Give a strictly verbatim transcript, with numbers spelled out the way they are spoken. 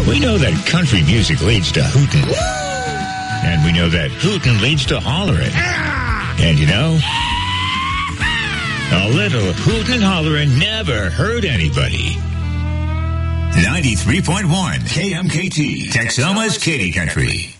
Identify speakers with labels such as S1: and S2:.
S1: we know that country music leads to hootin'. And we know that hootin' leads to hollerin'. And you know, a little hootin' hollerin' never hurt anybody. ninety-three point one K M K T, Texoma's Katy Country.